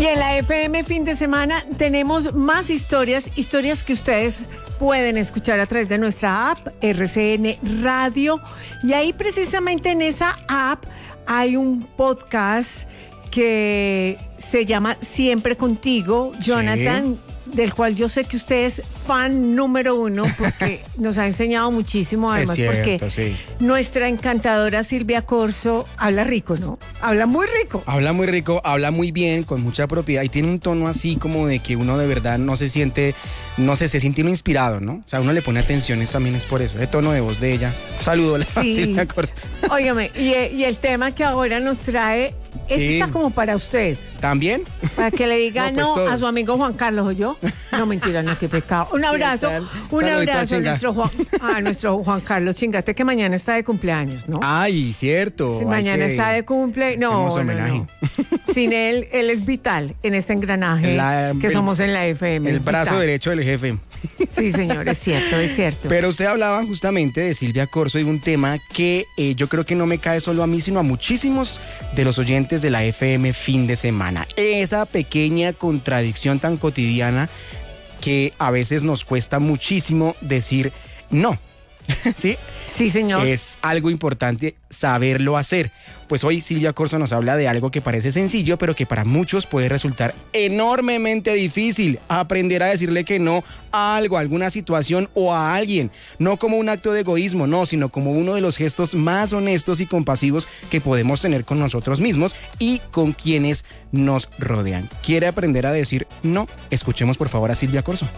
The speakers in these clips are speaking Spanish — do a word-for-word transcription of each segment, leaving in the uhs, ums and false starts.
en la F M fin de semana tenemos más historias, historias que ustedes pueden escuchar a través de nuestra app R C N Radio. Y ahí precisamente en esa app hay un podcast que se llama Siempre Contigo, Jonathan, sí, del cual yo sé que usted es fan número uno porque nos ha enseñado muchísimo, además, es cierto, porque sí, nuestra encantadora Silvia Corso habla rico, ¿no? Habla muy rico. Habla muy rico, habla muy bien, con mucha propiedad y tiene un tono así como de que uno de verdad no se siente, no sé, se siente uno inspirado, ¿no? O sea, uno le pone atención, es, también es por eso, el tono de voz de ella. Un saludo a la sí. Silvia Corso. Óigame, y, y el tema que ahora nos trae, este sí, está como para usted. ¿También? Para que le diga no, no, pues a su amigo Juan Carlos, ¿o yo? No, mentira, no, qué pecado. Un abrazo, un Saludito abrazo a nuestro, Juan, a nuestro Juan Carlos Chingate, que mañana está de cumpleaños, ¿no? Ay, cierto. Sí, mañana que... está de cumple. No, no, no. Sin él, él es vital en este engranaje la, que el, somos en la F M. El brazo vital. Derecho del jefe. Sí, señor, es cierto, es cierto. Pero usted hablaba justamente de Silvia Corso y un tema que eh, yo creo que no me cae solo a mí, sino a muchísimos de los oyentes de la F M fin de semana. Esa pequeña contradicción tan cotidiana que a veces nos cuesta muchísimo decir no. ¿Sí? Sí, señor. Es algo importante saberlo hacer. Pues hoy Silvia Corso nos habla de algo que parece sencillo, pero que para muchos puede resultar enormemente difícil. Aprender a decirle que no a algo, a alguna situación o a alguien. No como un acto de egoísmo, no, sino como uno de los gestos más honestos y compasivos que podemos tener con nosotros mismos y con quienes nos rodean. ¿Quiere aprender a decir no? Escuchemos por favor a Silvia Corso.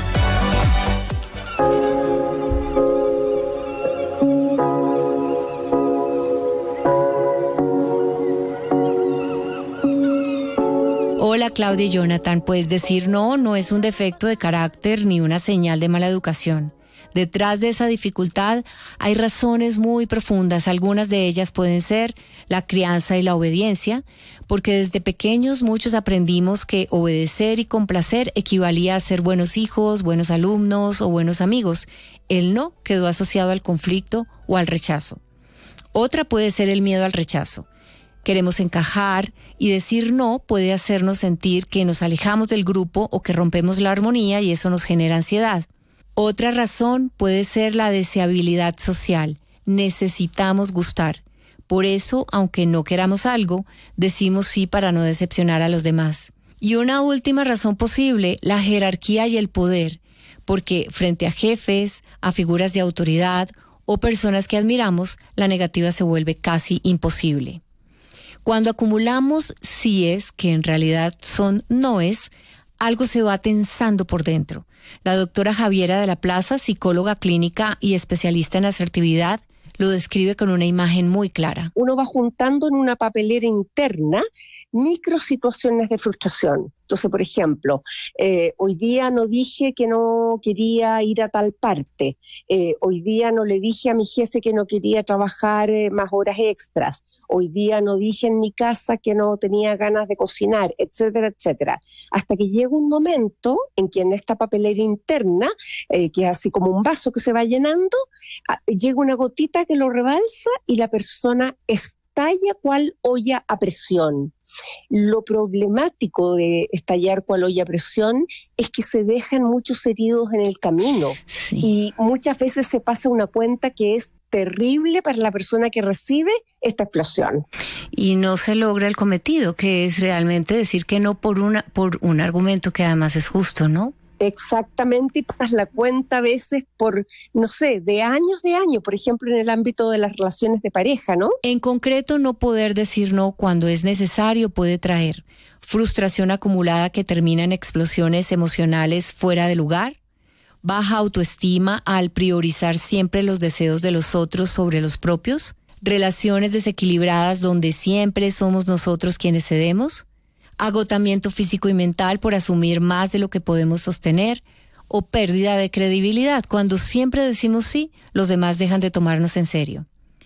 Hola Claudia y Jonathan, pues decir no no es un defecto de carácter ni una señal de mala educación. Detrás de esa dificultad hay razones muy profundas, algunas de ellas pueden ser la crianza y la obediencia, porque desde pequeños muchos aprendimos que obedecer y complacer equivalía a ser buenos hijos, buenos alumnos o buenos amigos. El no quedó asociado al conflicto o al rechazo. Otra puede ser el miedo al rechazo. Queremos encajar y decir no puede hacernos sentir que nos alejamos del grupo o que rompemos la armonía y eso nos genera ansiedad. Otra razón puede ser la deseabilidad social. Necesitamos gustar. Por eso, aunque no queramos algo, decimos sí para no decepcionar a los demás. Y una última razón posible, la jerarquía y el poder, porque frente a jefes, a figuras de autoridad o personas que admiramos, la negativa se vuelve casi imposible. Cuando acumulamos síes, que en realidad son noes, algo se va tensando por dentro. La doctora Javiera de la Plaza, psicóloga clínica y especialista en asertividad, lo describe con una imagen muy clara. Uno va juntando en una papelera interna microsituaciones de frustración. Entonces, por ejemplo, eh, hoy día no dije que no quería ir a tal parte. Eh, hoy día no le dije a mi jefe que no quería trabajar eh, más horas extras. Hoy día no dije en mi casa que no tenía ganas de cocinar, etcétera, etcétera. Hasta que llega un momento en que en esta papelera interna, eh, que es así como un vaso que se va llenando, ah, llega una gotita que lo rebalsa y la persona estalla cual olla a presión. Lo problemático de estallar cual olla a presión es que se dejan muchos heridos en el camino, sí, y muchas veces se pasa una cuenta que es terrible para la persona que recibe esta explosión. Y no se logra el cometido, que es realmente decir que no por una por un argumento que además es justo, ¿no? Exactamente, y pasas la cuenta a veces por, no sé, de años de años, por ejemplo, en el ámbito de las relaciones de pareja, ¿no? En concreto, no poder decir no cuando es necesario puede traer frustración acumulada que termina en explosiones emocionales fuera de lugar, baja autoestima al priorizar siempre los deseos de los otros sobre los propios, relaciones desequilibradas donde siempre somos nosotros quienes cedemos, agotamiento físico y mental por asumir más de lo que podemos sostener, o pérdida de credibilidad. Cuando siempre decimos sí, los demás dejan de tomarnos en serio.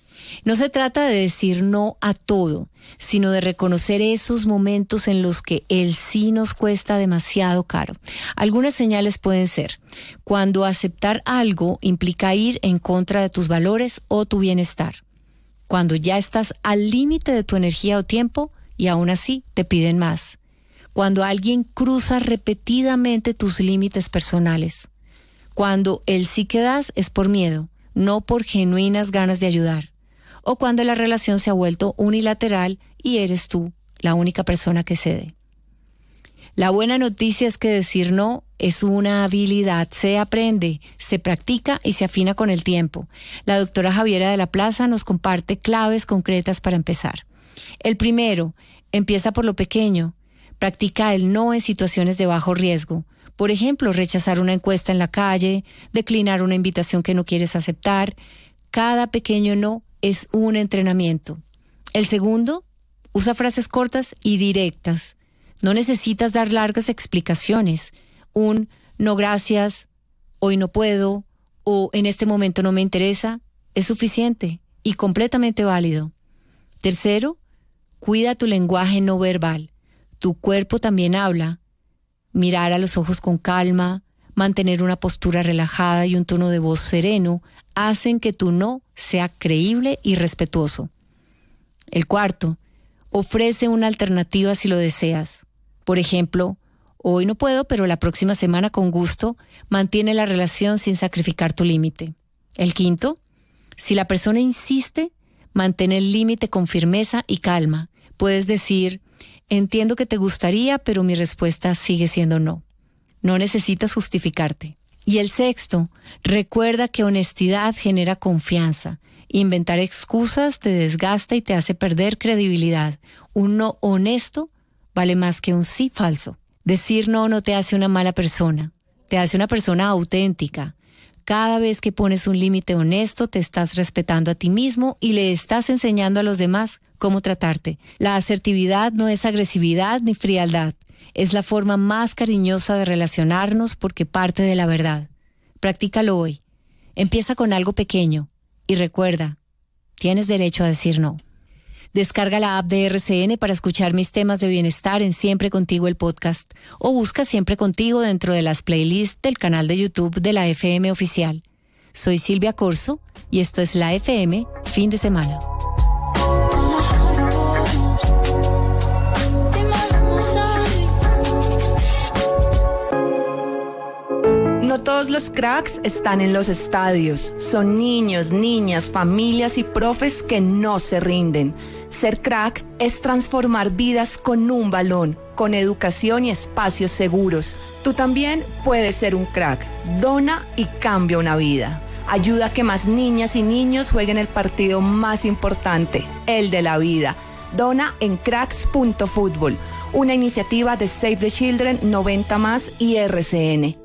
No se trata de decir no a todo, sino de reconocer esos momentos en los que el sí nos cuesta demasiado caro. Algunas señales pueden ser cuando aceptar algo implica ir en contra de tus valores o tu bienestar. Cuando ya estás al límite de tu energía o tiempo y aún así te piden más. cuando alguien cruza repetidamente tus límites personales. Cuando el sí que das es por miedo, no por genuinas ganas de ayudar. O cuando la relación se ha vuelto unilateral y eres tú la única persona que cede. La buena noticia es que decir no es una habilidad, se aprende, se practica y se afina con el tiempo. La doctora Javiera de la Plaza nos comparte claves concretas para empezar. El primero, empieza por lo pequeño. Practica el no en situaciones de bajo riesgo. Por ejemplo, rechazar una encuesta en la calle, declinar una invitación que no quieres aceptar. Cada pequeño no es un entrenamiento. El segundo, usa frases cortas y directas. No necesitas dar largas explicaciones. Un no gracias, hoy no puedo, o en este momento no me interesa, es suficiente y completamente válido. Tercero, cuida tu lenguaje no verbal. Tu cuerpo también habla. Mirar a los ojos con calma, mantener una postura relajada y un tono de voz sereno hacen que tu no sea creíble y respetuoso. El cuarto, ofrece una alternativa si lo deseas. Por ejemplo, hoy no puedo, pero la próxima semana con gusto, mantiene la relación sin sacrificar tu límite. El quinto, si la persona insiste, mantén el límite con firmeza y calma. Puedes decir, entiendo que te gustaría, pero mi respuesta sigue siendo no. No necesitas justificarte. Y el sexto, recuerda que honestidad genera confianza. Inventar excusas te desgasta y te hace perder credibilidad. Un no honesto vale más que un sí falso. Decir no no te hace una mala persona, te hace una persona auténtica. Cada vez que pones un límite honesto, te estás respetando a ti mismo y le estás enseñando a los demás cómo tratarte. La asertividad no es agresividad ni frialdad. Es la forma más cariñosa de relacionarnos porque parte de la verdad. Practícalo hoy. Empieza con algo pequeño y recuerda, tienes derecho a decir no. Descarga la app de R C N para escuchar mis temas de bienestar en Siempre Contigo el podcast o busca Siempre Contigo dentro de las playlists del canal de YouTube de la F M Oficial. Soy Silvia Corzo y esto es la F M Fin de Semana. No todos los cracks están en los estadios. Son niños, niñas, familias y profes que no se rinden. Ser crack es transformar vidas con un balón, con educación y espacios seguros. Tú también puedes ser un crack. Dona y cambia una vida. Ayuda a que más niñas y niños jueguen el partido más importante, el de la vida. Dona en cracks punto fútbol, una iniciativa de Save the Children, noventa más y R C N.